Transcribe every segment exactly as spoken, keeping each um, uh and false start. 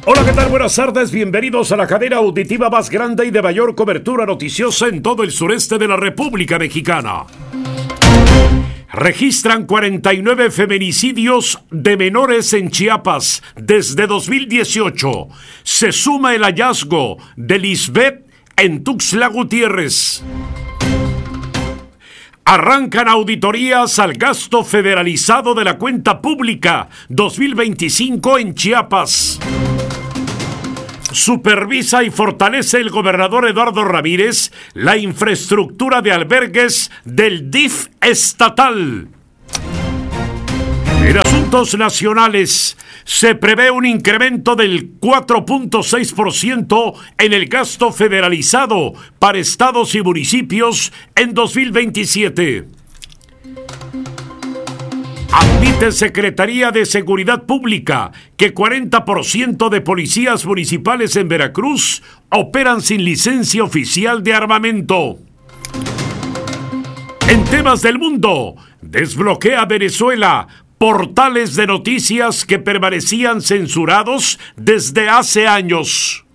Hola, ¿qué tal? Buenas tardes, bienvenidos a la cadena auditiva más grande y de mayor cobertura noticiosa en todo el sureste de la República Mexicana. Registran cuarenta y nueve feminicidios de menores en Chiapas desde dos mil dieciocho. Se suma el hallazgo de Lisbeth en Tuxtla Gutiérrez. Arrancan auditorías al gasto federalizado de la cuenta pública dos mil veinticinco en Chiapas. Supervisa y fortalece el gobernador Eduardo Ramírez la infraestructura de albergues del D I F estatal. En asuntos nacionales, se prevé un incremento del cuatro punto seis por ciento en el gasto federalizado para estados y municipios en dos mil veintisiete. Admite Secretaría de Seguridad Pública que cuarenta por ciento de policías municipales en Veracruz operan sin licencia oficial de armamento. En temas del mundo, desbloquea Venezuela portales de noticias que permanecían censurados desde hace años.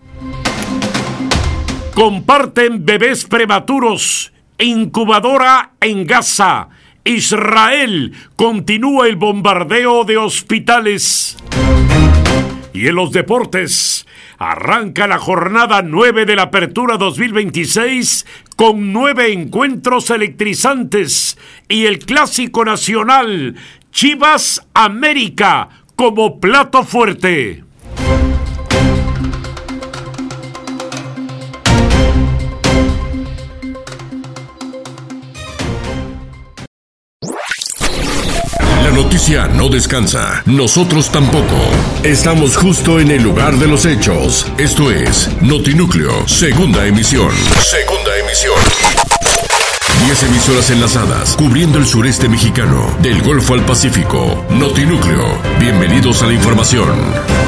Comparten bebés prematuros, incubadora en Gaza. Israel continúa el bombardeo de hospitales. Y en los deportes, arranca la jornada nueve de la Apertura dos mil veintiséis con nueve encuentros electrizantes y el Clásico Nacional Chivas América como plato fuerte. La noticia no descansa, nosotros tampoco. Estamos justo en el lugar de los hechos. Esto es Notinúcleo, segunda emisión. Segunda emisión. Diez emisoras enlazadas, cubriendo el sureste mexicano, del Golfo al Pacífico. Notinúcleo, bienvenidos a la información.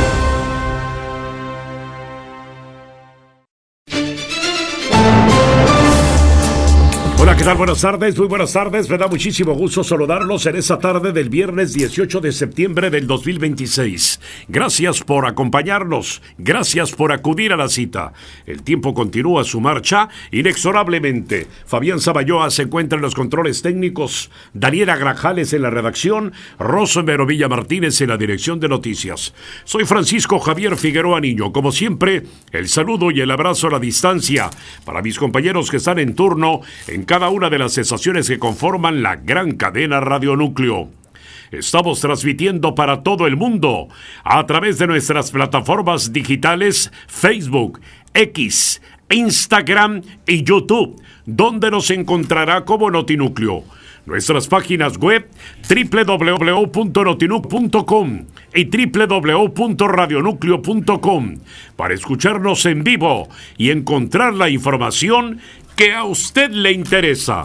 Hola, ¿qué tal? Buenas tardes, muy buenas tardes. Me da muchísimo gusto saludarlos en esta tarde del viernes dieciocho de septiembre del dos mil veintiséis. Gracias por acompañarnos, gracias por acudir a la cita. El tiempo continúa su marcha inexorablemente. Fabián Sabayoa se encuentra en los controles técnicos, Daniela Grajales en la redacción, Rosso Merovilla Martínez en la dirección de noticias. Soy Francisco Javier Figueroa Niño. Como siempre, el saludo y el abrazo a la distancia para mis compañeros que están en turno en cada una de las estaciones que conforman la gran cadena Radio Núcleo. Estamos transmitiendo para todo el mundo a través de nuestras plataformas digitales Facebook, X, Instagram y YouTube, donde nos encontrará como Notinúcleo. Nuestras páginas web doble u doble u doble u punto notinúcleo punto com y doble u doble u doble u punto radionúcleo punto com para escucharnos en vivo y encontrar la información que a usted le interesa.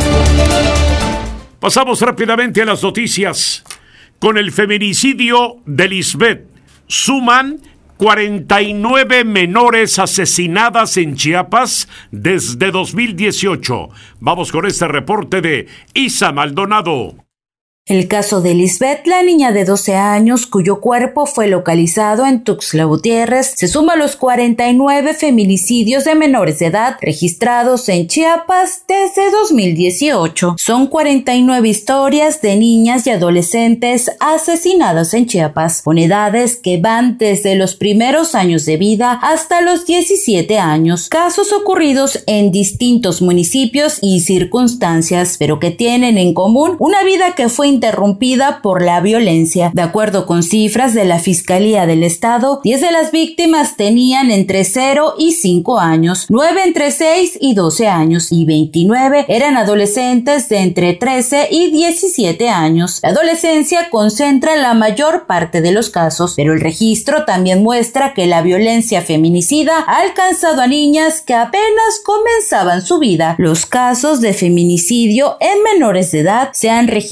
Pasamos rápidamente a las noticias. Con el feminicidio de Lisbeth, suman cuarenta y nueve menores asesinadas en Chiapas desde dos mil dieciocho. Vamos con este reporte de Isa Maldonado. El caso de Lisbeth, la niña de doce años cuyo cuerpo fue localizado en Tuxtla Gutiérrez, se suma a los cuarenta y nueve feminicidios de menores de edad registrados en Chiapas desde dos mil dieciocho. Son cuarenta y nueve historias de niñas y adolescentes asesinadas en Chiapas, con edades que van desde los primeros años de vida hasta los diecisiete años. Casos ocurridos en distintos municipios y circunstancias, pero que tienen en común una vida que fue interrumpida por la violencia. De acuerdo con cifras de la Fiscalía del Estado, diez de las víctimas tenían entre cero y cinco años, nueve entre seis y doce años y veintinueve eran adolescentes de entre trece y diecisiete años. La adolescencia concentra la mayor parte de los casos, pero el registro también muestra que la violencia feminicida ha alcanzado a niñas que apenas comenzaban su vida. Los casos de feminicidio en menores de edad se han registrado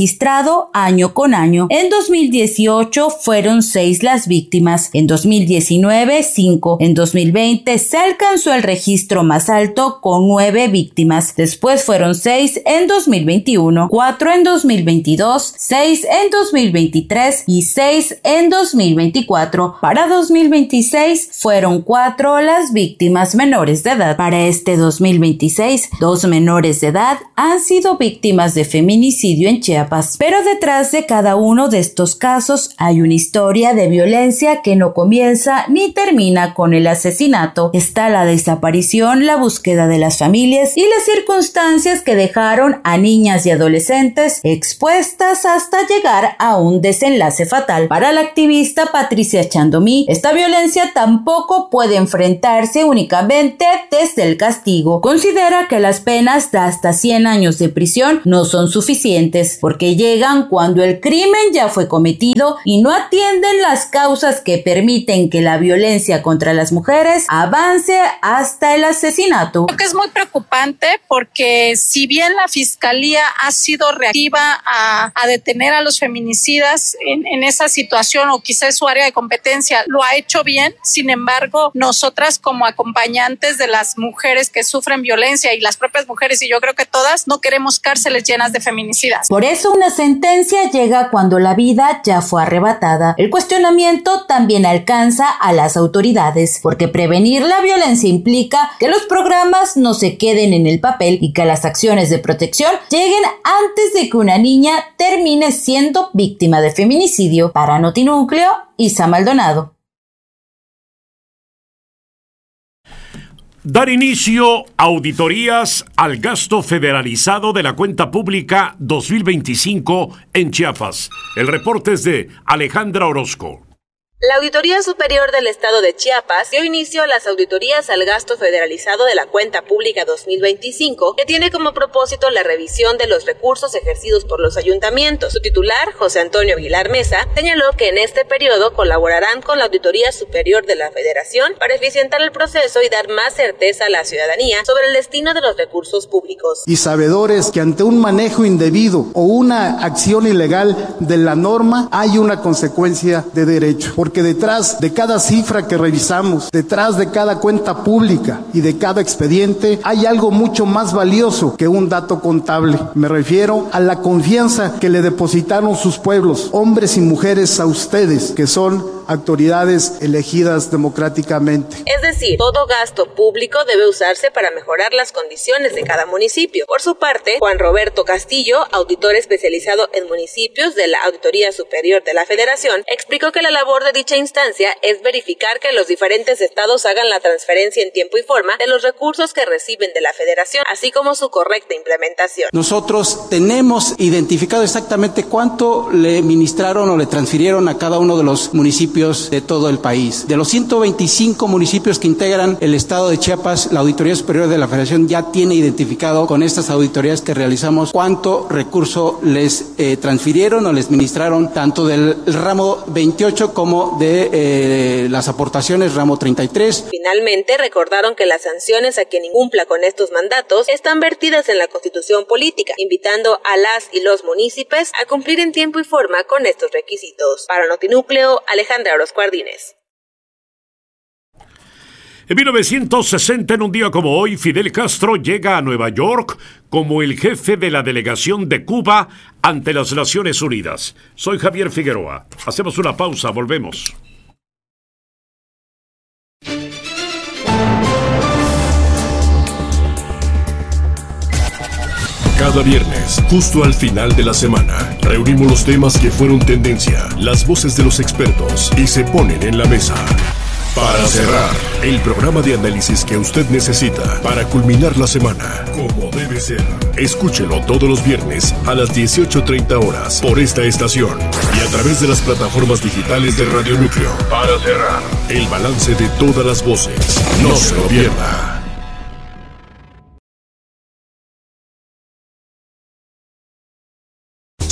aumentado año con año. En dos mil dieciocho fueron seis las víctimas, en dos mil diecinueve cinco, en dos mil veinte se alcanzó el registro más alto con nueve víctimas, después fueron seis en dos mil veintiuno, cuatro en dos mil veintidós, seis en dos mil veintitrés y seis en dos mil veinticuatro. Para dos mil veintiséis fueron cuatro las víctimas menores de edad. Para este dos mil veintiséis, dos menores de edad han sido víctimas de feminicidio en Chiapas. Pero detrás de cada uno de estos casos hay una historia de violencia que no comienza ni termina con el asesinato. Está la desaparición, la búsqueda de las familias y las circunstancias que dejaron a niñas y adolescentes expuestas hasta llegar a un desenlace fatal. Para la activista Patricia Chandomí, esta violencia tampoco puede enfrentarse únicamente desde el castigo. Considera que las penas de hasta cien años de prisión no son suficientes, porque llegan cuando el crimen ya fue cometido y no atienden las causas que permiten que la violencia contra las mujeres avance hasta el asesinato. Creo que es muy preocupante porque si bien la Fiscalía ha sido reactiva a, a detener a los feminicidas en, en esa situación, o quizás su área de competencia lo ha hecho bien, sin embargo, nosotras como acompañantes de las mujeres que sufren violencia y las propias mujeres, y yo creo que todas, no queremos cárceles llenas de feminicidas. Por eso una sentencia llega cuando la vida ya fue arrebatada. El cuestionamiento también alcanza a las autoridades, porque prevenir la violencia implica que los programas no se queden en el papel y que las acciones de protección lleguen antes de que una niña termine siendo víctima de feminicidio. Para Notinúcleo, Isa Maldonado. Dar inicio a auditorías al gasto federalizado de la cuenta pública dos mil veinticinco en Chiapas. El reporte es de Alejandra Orozco. La Auditoría Superior del Estado de Chiapas dio inicio a las auditorías al gasto federalizado de la cuenta pública dos mil veinticinco, que tiene como propósito la revisión de los recursos ejercidos por los ayuntamientos. Su titular, José Antonio Aguilar Mesa, señaló que en este periodo colaborarán con la Auditoría Superior de la Federación para eficientar el proceso y dar más certeza a la ciudadanía sobre el destino de los recursos públicos. Y sabedores que ante un manejo indebido o una acción ilegal de la norma hay una consecuencia de derecho. Porque detrás de cada cifra que revisamos, detrás de cada cuenta pública y de cada expediente, hay algo mucho más valioso que un dato contable. Me refiero a la confianza que le depositaron sus pueblos, hombres y mujeres, a ustedes, que son autoridades elegidas democráticamente. Es decir, todo gasto público debe usarse para mejorar las condiciones de cada municipio. Por su parte, Juan Roberto Castillo, auditor especializado en municipios de la Auditoría Superior de la Federación, explicó que la labor de dicha instancia es verificar que los diferentes estados hagan la transferencia en tiempo y forma de los recursos que reciben de la Federación, así como su correcta implementación. Nosotros tenemos identificado exactamente cuánto le ministraron o le transfirieron a cada uno de los municipios de todo el país. De los ciento veinticinco municipios que integran el estado de Chiapas, la Auditoría Superior de la Federación ya tiene identificado con estas auditorías que realizamos cuánto recurso les eh, transfirieron o les ministraron, tanto del ramo veintiocho como de eh, las aportaciones ramo treinta y tres. Finalmente, recordaron que las sanciones a quien incumpla con estos mandatos están vertidas en la Constitución Política, invitando a las y los municipios a cumplir en tiempo y forma con estos requisitos. Para Notinúcleo, Alejandra Orozco Ardínez. En mil novecientos sesenta, en un día como hoy, Fidel Castro llega a Nueva York como el jefe de la delegación de Cuba ante las Naciones Unidas. Soy Javier Figueroa. Hacemos una pausa, volvemos. Cada viernes, justo al final de la semana, reunimos los temas que fueron tendencia, las voces de los expertos y se ponen en la mesa. Para cerrar, el programa de análisis que usted necesita para culminar la semana, como debe ser. Escúchelo todos los viernes a las dieciocho treinta horas por esta estación y a través de las plataformas digitales de Radio Núcleo. Para cerrar, el balance de todas las voces. No se lo pierda.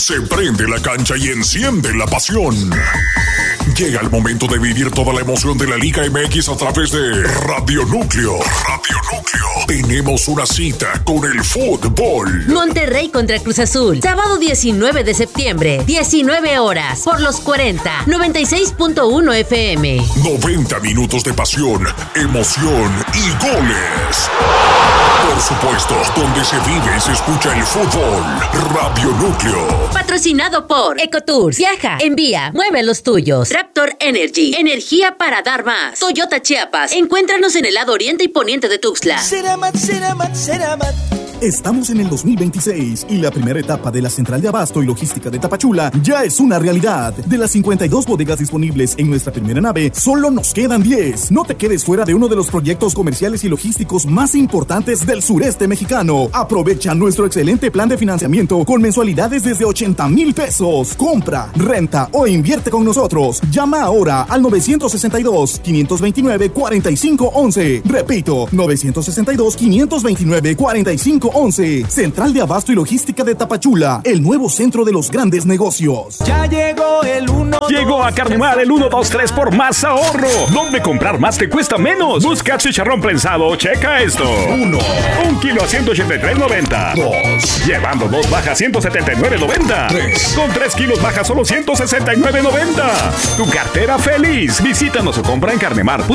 Se prende la cancha y enciende la pasión. Llega el momento de vivir toda la emoción de la Liga M X a través de Radio Núcleo. Radio Núcleo. Tenemos una cita con el fútbol. Monterrey contra Cruz Azul. Sábado diecinueve de septiembre, diecinueve horas. Por los cuarenta, noventa y seis punto uno F M. noventa minutos de pasión, emoción y goles. Por supuesto, donde se vive y se escucha el fútbol. Radio Núcleo. Patrocinado por Ecotours. Viaja, envía, mueve los tuyos. Raptor Energy. Energía para dar más. Toyota Chiapas. Encuéntranos en el lado oriente y poniente de Tuxtla. Ceramat, Ceramat, Ceramat. Estamos en el dos mil veintiséis y la primera etapa de la Central de Abasto y Logística de Tapachula ya es una realidad. De las cincuenta y dos bodegas disponibles en nuestra primera nave, solo nos quedan diez. No te quedes fuera de uno de los proyectos comerciales y logísticos más importantes del sureste mexicano. Aprovecha nuestro excelente plan de financiamiento con mensualidades desde ochenta mil pesos. Compra, renta o invierte con nosotros. Llama ahora al nueve seis dos, cinco dos nueve, cuatro cinco uno uno. Repito, nueve seis dos, cinco dos nueve, cuatro cinco once. Central de Abasto y Logística de Tapachula, el nuevo centro de los grandes negocios. Ya llegó el uno. Llegó a Carnemar el uno dos tres por más ahorro. ¿Dónde comprar más te cuesta menos? Busca chicharrón prensado. Checa esto. Uno. Un kilo a ciento ochenta y tres noventa. Dos. Llevando dos baja ciento setenta y nueve noventa. Tres. Con tres kilos baja solo ciento sesenta y nueve noventa. Tu cartera feliz. Visítanos o compra en Carnemar.